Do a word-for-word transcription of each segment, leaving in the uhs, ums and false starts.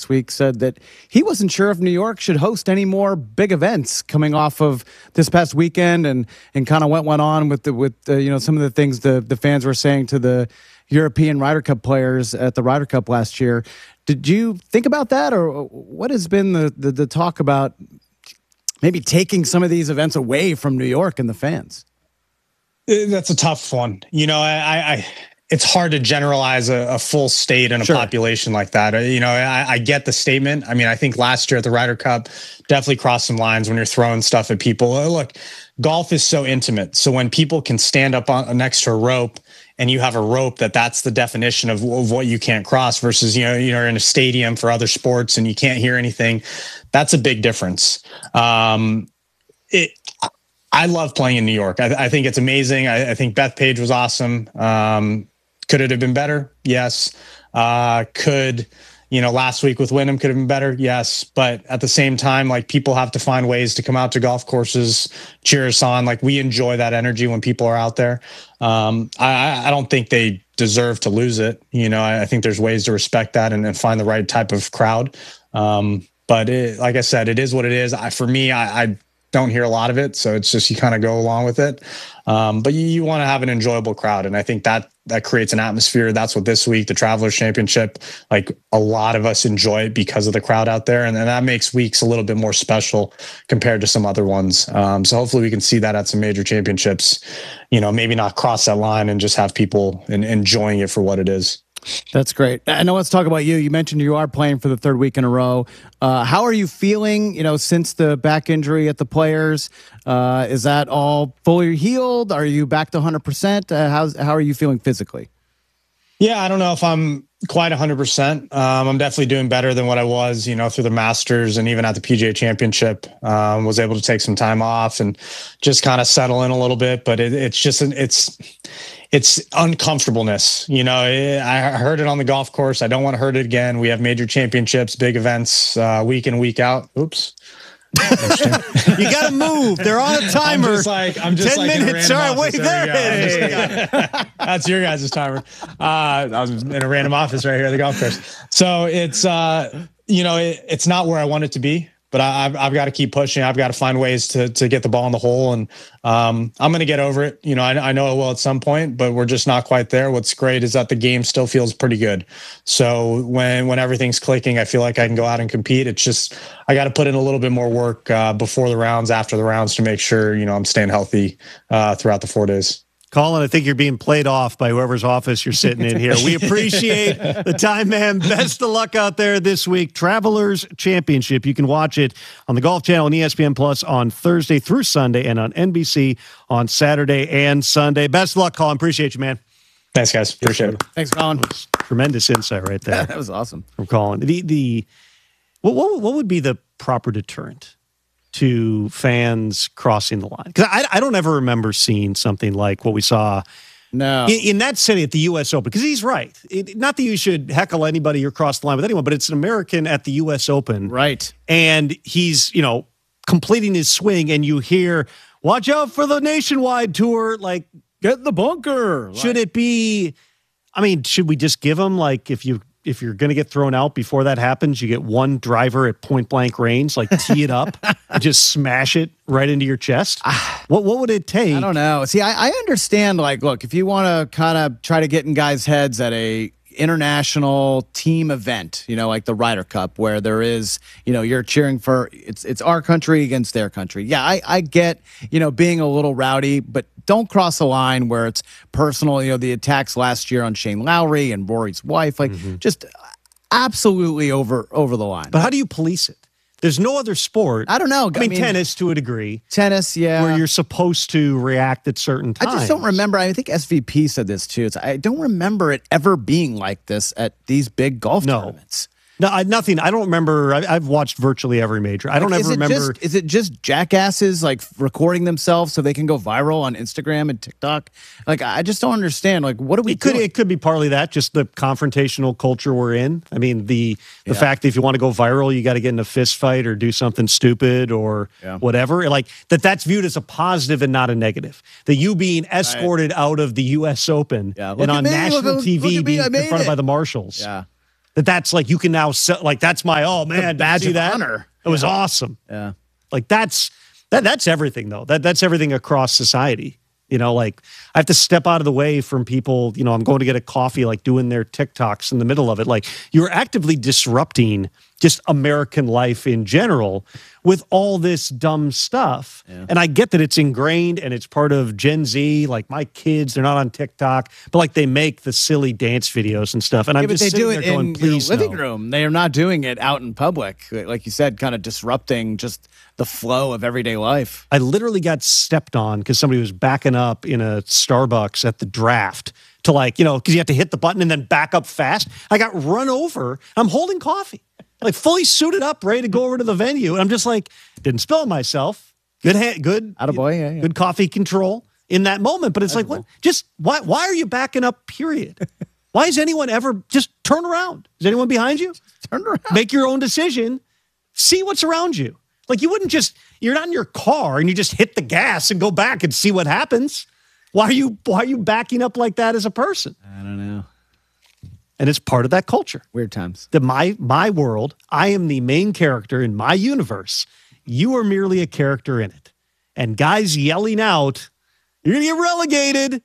last week said that he wasn't sure if New York should host any more big events coming off of this past weekend, and and kind of what went on with the with the, you know, some of the things the the fans were saying to the European Ryder Cup players at the Ryder Cup last year. Did you think about that, or what has been the the, the talk about maybe taking some of these events away from New York and the fans? That's a tough one. You know, I, I it's hard to generalize a, a full state and a Sure. population like that. You know, I, I get the statement. I mean, I think last year at the Ryder Cup definitely crossed some lines when you're throwing stuff at people. Look, golf is so intimate. So when people can stand up on next to a rope and you have a rope that that's the definition of, of what you can't cross versus, you know, you're in a stadium for other sports and you can't hear anything. That's a big difference. Um, it, I love playing in New York. I, I think it's amazing. I, I think Bethpage was awesome. Um, could it have been better? Yes. Uh, could, you know, last week with Wyndham could have been better? Yes. But at the same time, like, people have to find ways to come out to golf courses, cheer us on. Like, we enjoy that energy when people are out there. Um, I, I don't think they deserve to lose it. You know, I, I think there's ways to respect that and, and find the right type of crowd. Um, but it, like I said, it is what it is. I, for me, I, I don't hear a lot of it, so it's just you kind of go along with it. Um, but you, you want to have an enjoyable crowd, and I think that that creates an atmosphere. That's what this week, the Travelers Championship, like, a lot of us enjoy it because of the crowd out there, and then that makes weeks a little bit more special compared to some other ones. Um, so hopefully we can see that at some major championships. You know, maybe not cross that line and just have people in, enjoying it for what it is. That's great. And let's talk about you. You mentioned you are playing for the third week in a row. Uh, how are you feeling, you know, since the back injury at the Players? Uh, is that all fully healed? Are you back to one hundred percent? Uh, how's, how are you feeling physically? Yeah, I don't know if I'm quite one hundred percent. Um, I'm definitely doing better than what I was, you know, through the Masters and even at the P G A Championship. Um, was able to take some time off and just kind of settle in a little bit. But it, it's just, it's... It's uncomfortableness. You know, I heard it on the golf course. I don't want to hurt it again. We have major championships, big events, uh, week in, week out. Oops. You got to move. They're on a timer. I'm just like, I'm just ten like minutes. All right, wait, there it is. Hey, that's your guys' timer. Uh, I was in a random office right here at the golf course. So it's, uh, you know, it, it's not where I want it to be. But I, I've, I've got to keep pushing. I've got to find ways to to get the ball in the hole, and um, I'm going to get over it. You know, I, I know it will at some point, but we're just not quite there. What's great is that the game still feels pretty good. So when when everything's clicking, I feel like I can go out and compete. It's just I got to put in a little bit more work uh, before the rounds, after the rounds, to make sure, you know, I'm staying healthy uh, throughout the four days. Colin, I think you're being played off by whoever's office you're sitting in here. We appreciate the time, man. Best of luck out there this week. Travelers Championship. You can watch it on the Golf Channel and E S P N Plus on Thursday through Sunday, and on N B C on Saturday and Sunday. Best of luck, Colin. Appreciate you, man. Thanks, guys. Appreciate it. Thanks, Colin. Tremendous insight right there. That was awesome. From Colin. The, the, what, what, what would be the proper deterrent to fans crossing the line? Because I, I don't ever remember seeing something like what we saw no. in, in that city at the U S Open. Because he's right. It, not that you should heckle anybody or cross the line with anyone, but it's an American at the U S Open. Right. And he's, you know, completing his swing, and you hear, watch out for the Nationwide Tour. Like, get in the bunker. Should it be, I mean, should we just give him, like, if you if you're going to get thrown out before that happens, you get one driver at point blank range, like tee it up and just smash it right into your chest? What what would it take? I don't know. See, I, I understand, like, look, if you want to kind of try to get in guys' heads at a international team event, you know, like the Ryder Cup, where there is, you know, you're cheering for, it's it's our country against their country. Yeah, I, I get, you know, being a little rowdy, but don't cross a line where it's personal. You know, the attacks last year on Shane Lowry and Rory's wife, like, mm-hmm. just absolutely over over the line. But how do you police it? There's no other sport. I don't know. I, I mean, mean, tennis to a degree. Tennis, yeah. Where you're supposed to react at certain times. I just don't remember. I think S V P said this too. It's, I don't remember it ever being like this at these big golf no. tournaments. No, I, nothing. I don't remember. I, I've watched virtually every major. I don't like, ever remember. Just, is it just jackasses like recording themselves so they can go viral on Instagram and TikTok? Like, I just don't understand. Like, what are we it could, doing? It could be partly that, just the confrontational culture we're in. I mean, the the yeah. fact that if you want to go viral, you got to get in a fist fight or do something stupid or yeah. whatever. Like, that that's viewed as a positive and not a negative. That you being escorted right. out of the U S Open yeah. and on me, national look, T V look being me, confronted it. by the marshals. Yeah. That that's like, you can now, sell, like, that's my, oh, man, badge see of that? honor. It was yeah. awesome. Yeah. Like, that's, that that's everything, though. That That's everything across society. You know, like, I have to step out of the way from people, you know, I'm going to get a coffee, like doing their TikToks in the middle of it. Like, you're actively disrupting just American life in general with all this dumb stuff. Yeah. And I get that it's ingrained and it's part of Gen Z. Like, my kids, they're not on TikTok, but like, they make the silly dance videos and stuff. And yeah, I'm but just they do sitting it there going, in please, your living no. room. They are not doing it out in public. Like you said, kind of disrupting just the flow of everyday life. I literally got stepped on because somebody was backing up in a Starbucks at the draft to, like, you know, because you have to hit the button and then back up fast. I got run over. I'm holding coffee, like fully suited up, ready to go over to the venue. And I'm just like, didn't spill myself. Good, ha- good, attaboy, yeah, yeah. good coffee control in that moment. But it's like, what? Just why? Why are you backing up? Period. Why is anyone ever just turn around? Is anyone behind you? Turn around. Make your own decision. See what's around you. Like, you wouldn't just, you're not in your car and you just hit the gas and go back and see what happens. Why are you, why are you backing up like that as a person? I don't know. And it's part of that culture. Weird times. That my, my world, I am the main character in my universe. You are merely a character in it. And guys yelling out, you're going to get relegated.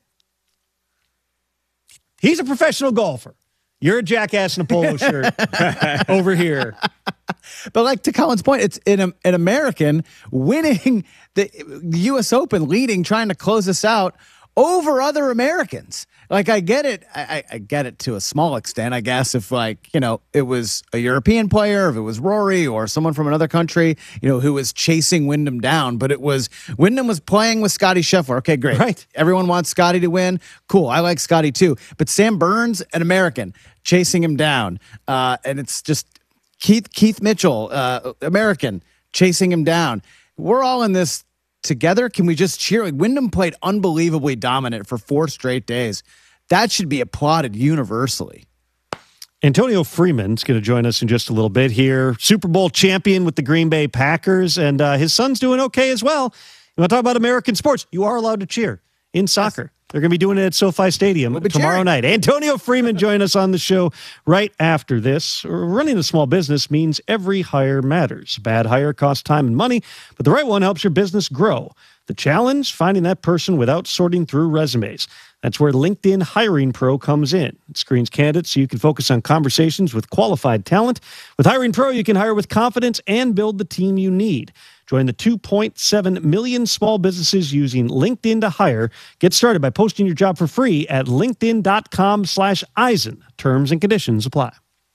He's a professional golfer. You're a jackass in a polo shirt over here. But like, to Colin's point, it's an, an American winning the, the U S Open, leading, trying to close us out over other Americans. Like, I get it. I, I get it to a small extent, I guess, if, like, you know, it was a European player, if it was Rory or someone from another country, you know, who was chasing Wyndham down. But it was, Wyndham was playing with Scotty Scheffler. Okay, great. Right. Everyone wants Scotty to win. Cool. I like Scotty too. But Sam Burns, an American, chasing him down. Uh, and it's just Keith, Keith Mitchell, uh, American, chasing him down. We're all in this together. Can we just cheer? Like, Wyndham played unbelievably dominant for four straight days. That should be applauded universally. Antonio Freeman's going to join us in just a little bit here. Super Bowl champion with the Green Bay Packers, and uh, his son's doing okay as well. You want to talk about American sports? You are allowed to cheer in soccer. Yes. They're going to be doing it at SoFi Stadium we'll tomorrow cheering. night. Antonio Freeman join us on the show right after this. Running a small business means every hire matters. A bad hire costs time and money, but the right one helps your business grow. The challenge, finding that person without sorting through resumes. That's where LinkedIn Hiring Pro comes in. It screens candidates so you can focus on conversations with qualified talent. With Hiring Pro, you can hire with confidence and build the team you need. Join the two point seven million small businesses using LinkedIn to hire. Get started by posting your job for free at linkedin.com slash Eisen. Terms and conditions apply.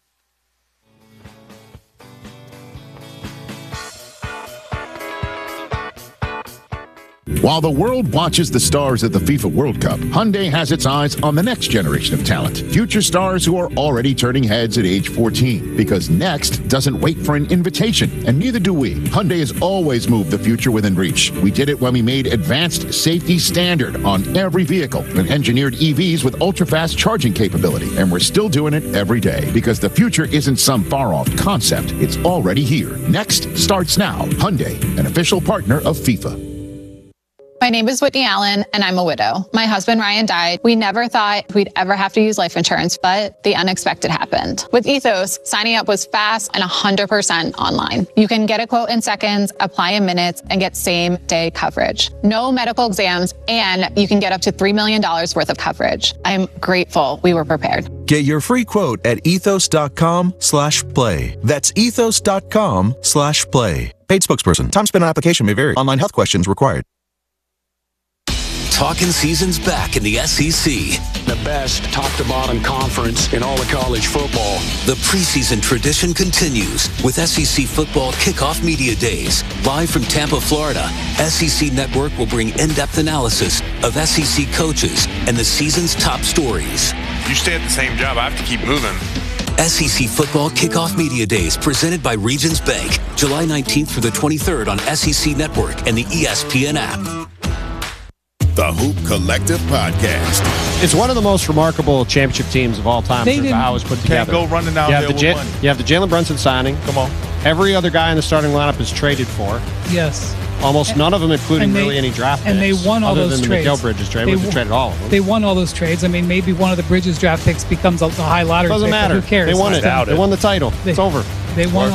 While the world watches the stars at the FIFA World Cup, Hyundai has its eyes on the next generation of talent. Future stars who are already turning heads at age fourteen. Because next doesn't wait for an invitation, and neither do we. Hyundai has always moved the future within reach. We did it when we made advanced safety standard on every vehicle and engineered E Vs with ultra-fast charging capability. And we're still doing it every day because the future isn't some far-off concept. It's already here. Next starts now. Hyundai, an official partner of FIFA. My name is Whitney Allen, and I'm a widow. My husband, Ryan, died. We never thought we'd ever have to use life insurance, but the unexpected happened. With Ethos, signing up was fast and one hundred percent online. You can get a quote in seconds, apply in minutes, and get same-day coverage. No medical exams, and you can get up to three million dollars worth of coverage. I'm grateful we were prepared. Get your free quote at ethos.com slash play. That's ethos.com slash play. Paid spokesperson. Time spent on application may vary. Online health questions required. Talking season's back in the S E C. The best top-to-bottom conference in all of college football. The preseason tradition continues with S E C Football Kickoff Media Days. Live from Tampa, Florida, S E C Network will bring in-depth analysis of S E C coaches and the season's top stories. You stay at the same job, I have to keep moving. S E C Football Kickoff Media Days presented by Regions Bank. July nineteenth through the twenty-third on S E C Network and the E S P N app. The Hoop Collective Podcast. It's one of the most remarkable championship teams of all time. They How it was put together. Can't go running out you there have, the with J- money. you have the Jalen Brunson signing. Come on. Every other guy in the starting lineup is traded for. Yes. Almost And- none of them, including and they- really any draft picks. and they won all other those than trades. the Mikal Bridges trade. They We w- traded all of them. They won all those trades. I mean, maybe one of the Bridges draft picks becomes a, a high lottery Doesn't pick, but matter. Who cares? They won it. They won the title. They- it's over. They won